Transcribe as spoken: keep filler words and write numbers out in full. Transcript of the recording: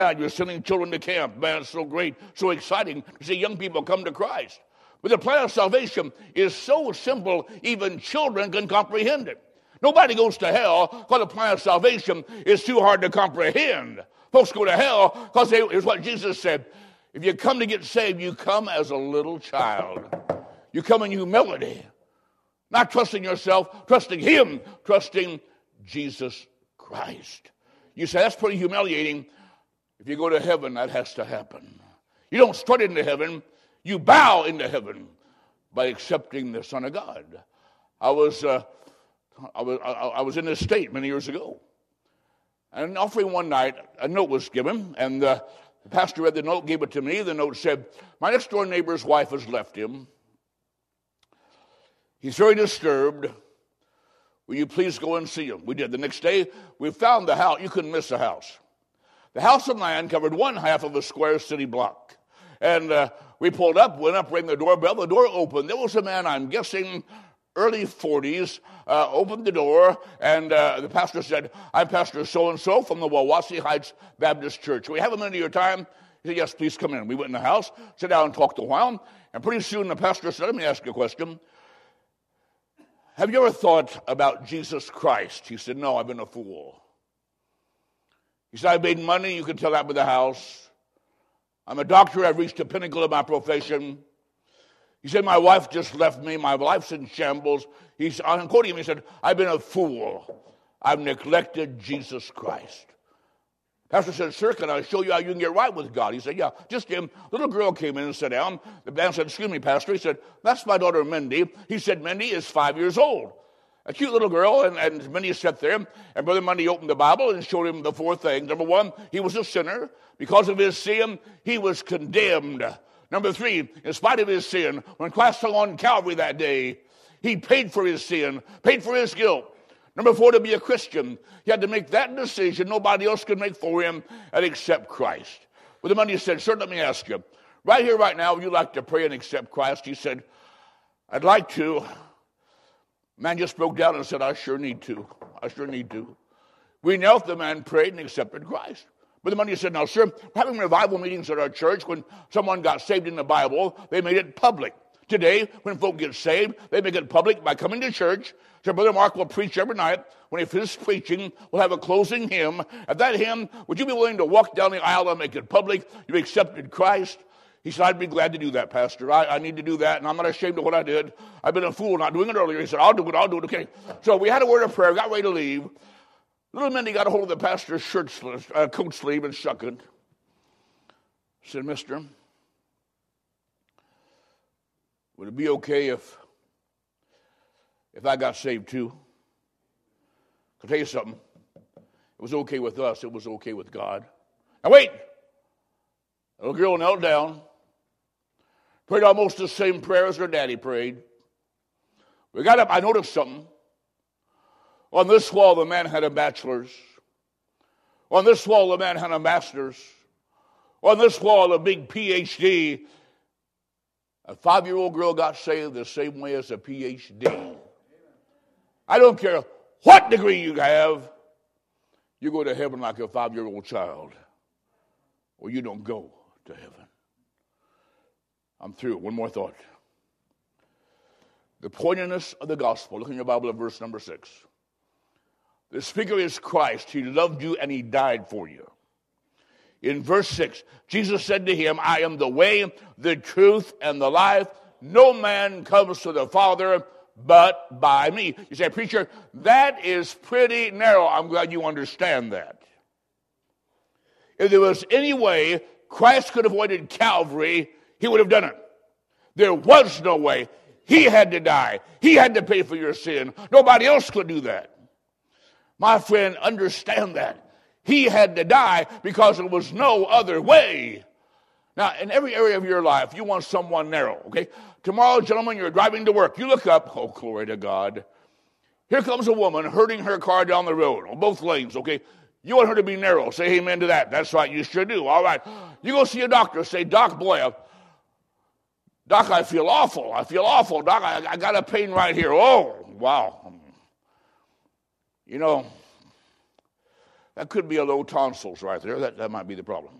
You're sending children to camp. Man, it's so great, so exciting to see young people come to Christ. But the plan of salvation is so simple, even children can comprehend it. Nobody goes to hell because the plan of salvation is too hard to comprehend. Folks go to hell because here's what Jesus said. If you come to get saved, you come as a little child. You come in humility. Not trusting yourself, trusting him, trusting Jesus Christ. You say, that's pretty humiliating. If you go to heaven, that has to happen. You don't strut into heaven. You bow into heaven by accepting the Son of God. I was, uh, I was, I was in this state many years ago. And offering one night, a note was given, and uh, the pastor read the note, gave it to me. The note said, my next-door neighbor's wife has left him. He's very disturbed. Will you please go and see him? We did. The next day, we found the house. You couldn't miss the house. The house and land covered one half of a square city block. And uh, we pulled up, went up, rang the doorbell. The door opened. There was a man, I'm guessing, early forties, uh, opened the door, and uh, the pastor said, I'm Pastor so-and-so from the Wawasee Heights Baptist Church. We have a minute of your time? He said, yes, please come in. We went in the house, sat down and talked a while, and pretty soon the pastor said, let me ask you a question. Have you ever thought about Jesus Christ? He said, no, I've been a fool. He said, I made money, you can tell that by the house. I'm a doctor, I've reached the pinnacle of my profession. He said, my wife just left me, my life's in shambles. He's, I'm quoting him, he said, I've been a fool. I've neglected Jesus Christ. Pastor said, sir, can I show you how you can get right with God? He said, yeah, just him. Little girl came in and sat down. The man said, excuse me, Pastor. He said, that's my daughter, Mindy. He said, Mindy is five years old. A cute little girl, and, and Mindy sat there, and Brother Mindy opened the Bible and showed him the four things. Number one, he was a sinner. Because of his sin, he was condemned. Number three, in spite of his sin, when Christ hung on Calvary that day, he paid for his sin, paid for his guilt. Number four, to be a Christian, he had to make that decision nobody else could make for him and accept Christ. Brother Mindy said, sir, let me ask you, right here, right now, would you like to pray and accept Christ? He said, I'd like to. Man just broke down and said, I sure need to. I sure need to. We knelt, the man prayed and accepted Christ. Brother Mindy said, now, sir, we're having revival meetings at our church. When someone got saved in the Bible, they made it public. Today, when folk get saved, they make it public by coming to church. So Brother Mark will preach every night. When he finishes preaching, we'll have a closing hymn. At that hymn, would you be willing to walk down the aisle and make it public? You accepted Christ. He said, I'd be glad to do that, Pastor. I, I need to do that, and I'm not ashamed of what I did. I've been a fool not doing it earlier. He said, I'll do it, I'll do it. Okay. So we had a word of prayer, got ready to leave. Little Mindy got a hold of the pastor's shirt sleeve, uh, coat sleeve and shook it. Said, mister, would it be okay if, if I got saved too? I'll tell you something. It was okay with us. It was okay with God. Now wait. The little girl knelt down, prayed almost the same prayer as her daddy prayed. We got up. I noticed something. On this wall, the man had a bachelor's. On this wall, the man had a master's. On this wall, a big P H D. A five-year-old girl got saved the same way as a P H D. I don't care what degree you have, you go to heaven like a five-year-old child, or you don't go to heaven. I'm through. One more thought. The poignantness of the gospel. Look in your Bible at verse number six. The speaker is Christ. He loved you and he died for you. In verse six, Jesus said to him, I am the way, the truth, and the life. No man comes to the Father but by me. You say, preacher, that is pretty narrow. I'm glad you understand that. If there was any way Christ could have avoided Calvary, he would have done it. There was no way. He had to die. He had to pay for your sin. Nobody else could do that. My friend, understand that. He had to die because there was no other way. Now, in every area of your life, you want someone narrow, okay? Tomorrow, gentlemen, you're driving to work. You look up. Oh, glory to God. Here comes a woman herding her car down the road on both lanes, okay? You want her to be narrow. Say amen to that. That's right. You sure do. All right. You go see a doctor. Say, Doc, boy, Doc, I feel awful. I feel awful. Doc, I, I got a pain right here. Oh, wow. You know, That could be a low tonsils right there. That, that might be the problem.